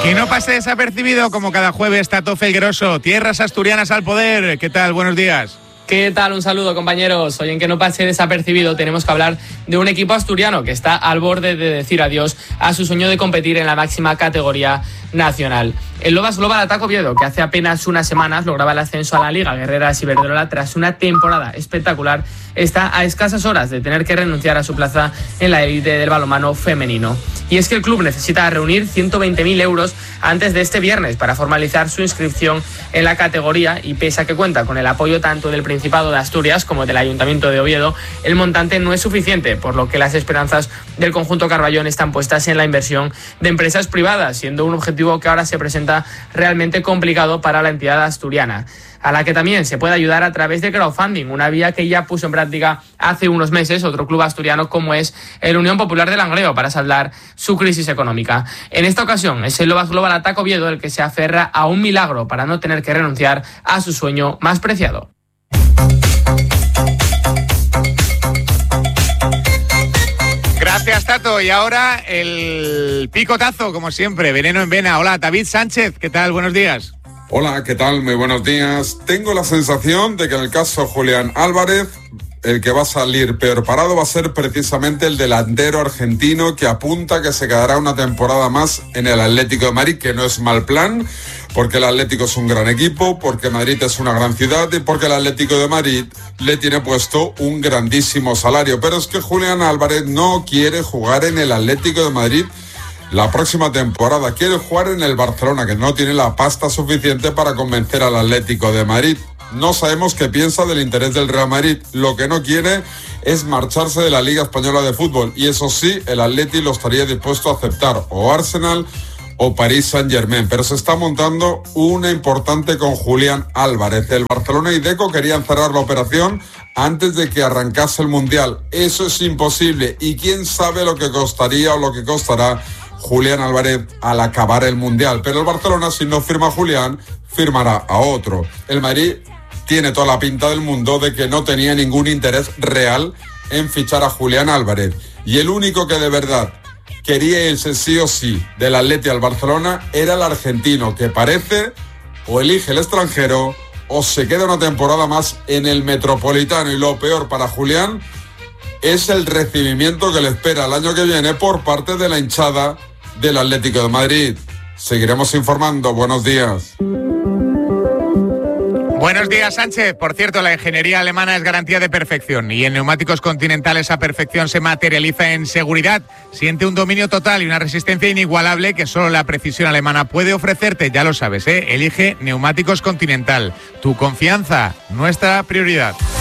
Que no pase desapercibido, como cada jueves, Tato Felgueroso, tierras asturianas al poder. ¿Qué tal? Buenos días. ¿Qué tal? Un saludo, compañeros. Hoy en Que no pase desapercibido tenemos que hablar de un equipo asturiano que está al borde de decir adiós a su sueño de competir en la máxima categoría nacional. El Lobas Global Ataco Oviedo, que hace apenas unas semanas lograba el ascenso a la Liga Guerreras Iberdrola tras una temporada espectacular, está a escasas horas de tener que renunciar a su plaza en la élite del balonmano femenino. Y es que el club necesita reunir 120.000 euros antes de este viernes para formalizar su inscripción en la categoría, y pese a que cuenta con el apoyo tanto del Principado de Asturias como del Ayuntamiento de Oviedo, el montante no es suficiente, por lo que las esperanzas del conjunto Carballón están puestas en la inversión de empresas privadas, siendo un objetivo que ahora se presenta realmente complicado para la entidad asturiana, a la que también se puede ayudar a través de crowdfunding, una vía que ya puso en práctica hace unos meses otro club asturiano como es el Unión Popular de Langreo para saldar su crisis económica. En esta ocasión es el Lobas Global Ataco Oviedo el que se aferra a un milagro para no tener que renunciar a su sueño más preciado. Gracias, Tato. Y ahora el picotazo, como siempre, veneno en vena. Hola, David Sánchez, ¿qué tal? Buenos días. Hola, ¿qué tal? Muy buenos días. Tengo la sensación de que en el caso Julián Álvarez, el que va a salir peor parado va a ser precisamente el delantero argentino, que apunta que se quedará una temporada más en el Atlético de Madrid, que no es mal plan, porque el Atlético es un gran equipo, porque Madrid es una gran ciudad y porque el Atlético de Madrid le tiene puesto un grandísimo salario. Pero es que Julián Álvarez no quiere jugar en el Atlético de Madrid la próxima temporada, quiere jugar en el Barcelona, que no tiene la pasta suficiente para convencer al Atlético de Madrid. No sabemos qué piensa del interés del Real Madrid. Lo que no quiere es marcharse de la Liga Española de Fútbol, y eso sí, el Atleti lo estaría dispuesto a aceptar, o Arsenal o Paris Saint-Germain, pero se está montando una importante con Julián Álvarez. El Barcelona y Deco querían cerrar la operación antes de que arrancase el Mundial. Eso es imposible, y quién sabe lo que costaría o lo que costará Julián Álvarez al acabar el Mundial. Pero el Barcelona, si no firma a Julián, firmará a otro. El Madrid tiene toda la pinta del mundo de que no tenía ningún interés real en fichar a Julián Álvarez, y el único que de verdad quería irse sí o sí del Atleti al Barcelona era el argentino, que parece o elige el extranjero o se queda una temporada más en el Metropolitano. Y lo peor para Julián es el recibimiento que le espera el año que viene por parte de la hinchada del Atlético de Madrid. Seguiremos informando. Buenos días. Buenos días, Sánchez. Por cierto, la ingeniería alemana es garantía de perfección, y en Neumáticos Continental esa perfección se materializa en seguridad. Siente un dominio total y una resistencia inigualable que solo la precisión alemana puede ofrecerte. Ya lo sabes, ¿eh? Elige Neumáticos Continental. Tu confianza, nuestra prioridad.